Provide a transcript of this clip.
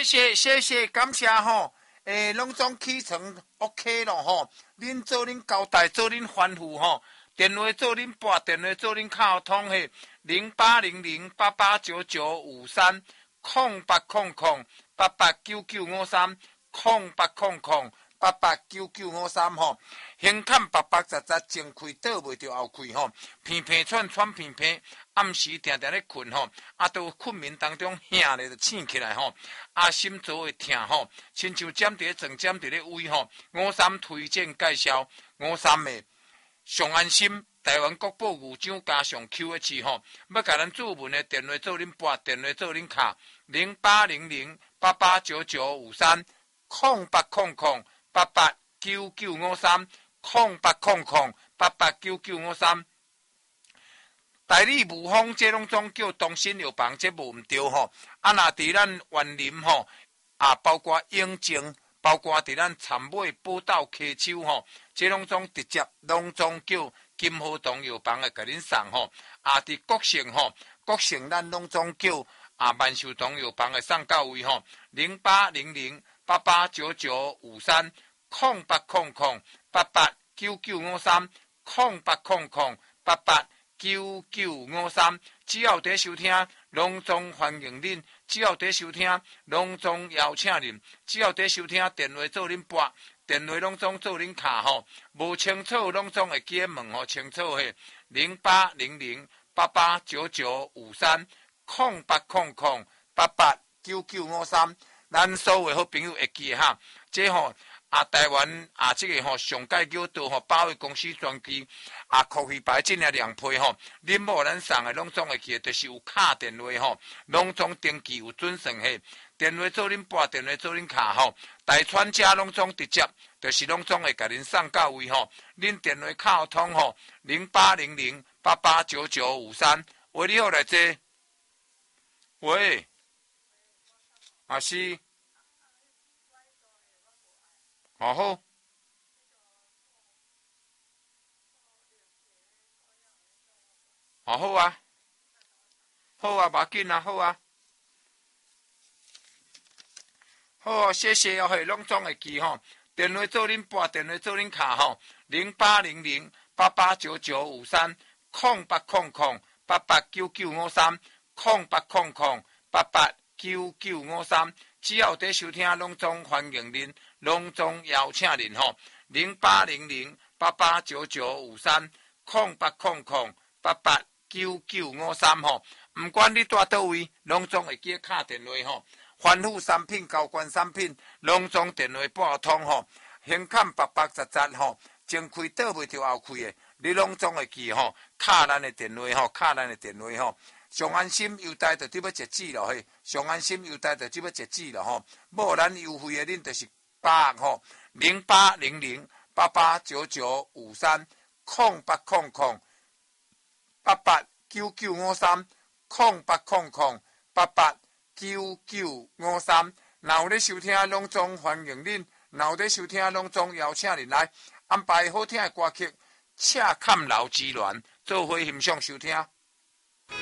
谢，感谢吼。拢总起床 OK 咯吼。恁做恁交代，做恁吩咐吼。电话做恁拨，电话做恁敲通嘿。0800889953 0800889953 0800889953吼。胸坎白白杂杂，前开倒袂着后开吼。偏偏喘偏偏，暗时定定咧困吼。到困眠当中吓咧就醒起来吼。心组会疼吼，亲像尖伫床尖伫咧位吼。53推荐介绍53的上安心。台湾国宝牛掌加上 QH 吼，要甲咱注文的电话做恁拨，电话做恁卡0800889953 0800889953 0800889953。代理无方这拢总叫东新药房，这无毋对吼。若伫咱园林吼，包括永靖，包括伫咱田尾宝岛溪手吼，这拢总直接拢总叫金河东药房会甲恁送吼。伫国城吼，国城咱拢总叫万寿东药房会送到位吼。0800889953 0800889953 0800889953。只要伫收听，拢总欢迎恁；只要伫收听，拢总邀请恁；只要伫收听，电话做恁拨，电话拢总做恁卡吼。无清楚拢总会记问吼，清楚嘿。0800889953 0800889953。咱所有好朋友会记哈，这吼。台湾这个吼上盖叫做吼保卫公司专机咖啡牌这2批吼，恁某咱送的拢总会记，就是有卡电话吼，拢总登记有准算嘿，电话做恁拨，电话做恁卡吼，大川家拢总直接，就是拢总会甲恁送到位吼，恁电话敲通吼0800889953，喂，你好来坐，喂，是。好，好啊，好啊，无紧啊，好啊，好，谢谢哦，嘿，拢总会记吼，电话做恁拨，电话做恁卡吼，0800889953 0800889953 0800889953。只要伫收听，拢总欢迎恁，拢总邀请恁吼。0800889953 0800889953吼。毋管你住倒位，拢总会记敲电话吼。欢富产品、高关产品，拢总电话拨通吼。胸坎白白杂杂吼，前开倒袂着后开的，你拢总会记吼。敲咱的电话吼，敲咱的电话吼。上安心优待就要截止了嘿，上安心优待就要截止了吼。无咱优惠的恁就是把握吼，0800889953 0800889953 0800889953。若有咧收听，拢总欢迎恁；若有咧收听，拢总邀请恁来安排好听的歌曲，恰坎老之恋，做伙欣赏收听。